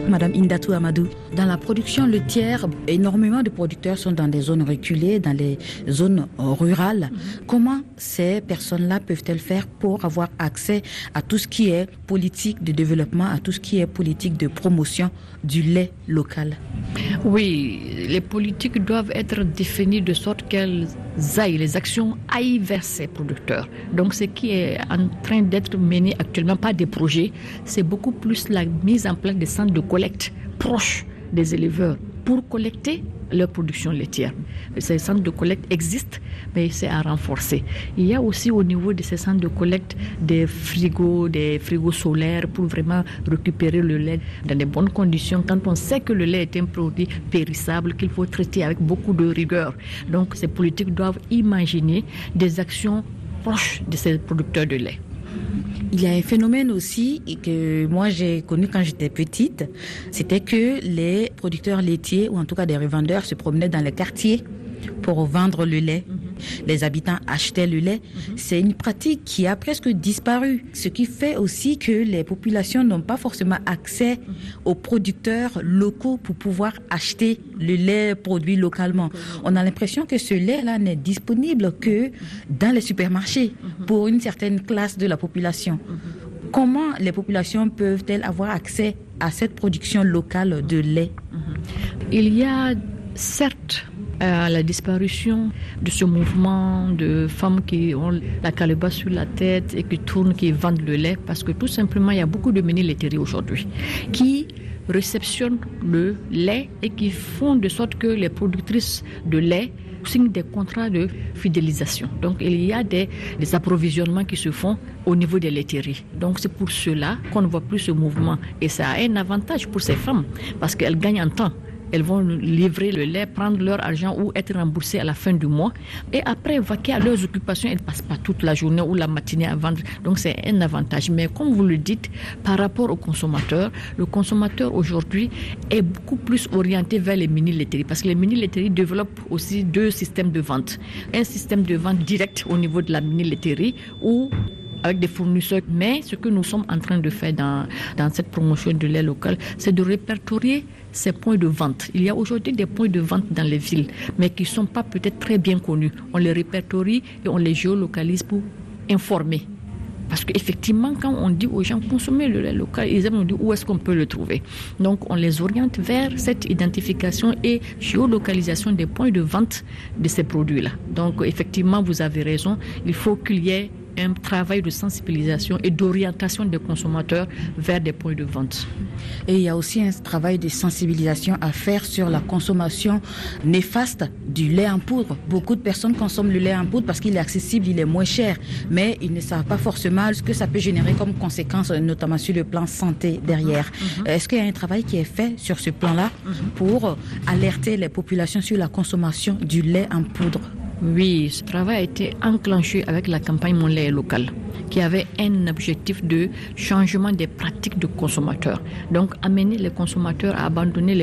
Madame Indatou Amadou, dans la production laitière, énormément de producteurs sont dans des zones reculées, dans les zones rurales. Comment ces personnes-là peuvent-elles faire pour avoir accès à tout ce qui est politique de développement, à tout ce qui est politique de promotion du lait local? Oui, les politiques doivent être définies de sorte qu'elles aillent, les actions aillent vers ces producteurs. Donc ce qui est en train d'être mené actuellement, pas des projets, c'est beaucoup plus la mise en place des centres de collecte proches des éleveurs pour collecter leur production laitière. Ces centres de collecte existent, mais c'est à renforcer. Il y a aussi au niveau de ces centres de collecte des frigos solaires pour vraiment récupérer le lait dans de bonnes conditions. Quand on sait que le lait est un produit périssable, qu'il faut traiter avec beaucoup de rigueur. Donc ces politiques doivent imaginer des actions proches de ces producteurs de lait. Il y a un phénomène aussi que moi j'ai connu quand j'étais petite, c'était que les producteurs laitiers, ou en tout cas des revendeurs, se promenaient dans les quartiers pour vendre le lait. Les habitants achetaient le lait. C'est une pratique qui a presque disparu, ce qui fait aussi que les populations n'ont pas forcément accès aux producteurs locaux pour pouvoir acheter le lait produit localement. On a l'impression que ce lait-là n'est disponible que dans les supermarchés pour une certaine classe de la population. Comment les populations peuvent-elles avoir accès à cette production locale de lait? Il y a certes la disparition de ce mouvement de femmes qui ont la calebasse sur la tête et qui tournent, qui vendent le lait, parce que tout simplement il y a beaucoup de mini-laiteries aujourd'hui qui réceptionnent le lait et qui font de sorte que les productrices de lait signent des contrats de fidélisation. Donc il y a des approvisionnements qui se font au niveau des laiteries. Donc c'est pour cela qu'on ne voit plus ce mouvement. Et ça a un avantage pour ces femmes parce qu'elles gagnent en temps. Elles vont livrer le lait, prendre leur argent ou être remboursées à la fin du mois. Et après, vaquer à leurs occupations, elles ne passent pas toute la journée ou la matinée à vendre. Donc c'est un avantage. Mais comme vous le dites, par rapport au consommateur, le consommateur aujourd'hui est beaucoup plus orienté vers les mini-laiteries. Parce que les mini-laiteries développent aussi deux systèmes de vente. Un système de vente direct au niveau de la mini-laiterie où avec des fournisseurs. Mais ce que nous sommes en train de faire dans cette promotion de lait local, c'est de répertorier ces points de vente. Il y a aujourd'hui des points de vente dans les villes, mais qui ne sont pas peut-être très bien connus. On les répertorie et on les géolocalise pour informer. Parce qu'effectivement, quand on dit aux gens consommer le lait local, ils aiment nous dire où est-ce qu'on peut le trouver. Donc, on les oriente vers cette identification et géolocalisation des points de vente de ces produits-là. Donc, effectivement, vous avez raison, il faut qu'il y ait un travail de sensibilisation et d'orientation des consommateurs vers des points de vente. Et il y a aussi un travail de sensibilisation à faire sur la consommation néfaste du lait en poudre. Beaucoup de personnes consomment le lait en poudre parce qu'il est accessible, il est moins cher, mais ils ne savent pas forcément ce que ça peut générer comme conséquence, notamment sur le plan santé derrière. Est-ce qu'il y a un travail qui est fait sur ce plan-là pour alerter les populations sur la consommation du lait en poudre? Oui, ce travail a été enclenché avec la campagne Mon lait local, qui avait un objectif de changement des pratiques de consommateurs. Donc, amener les consommateurs à abandonner les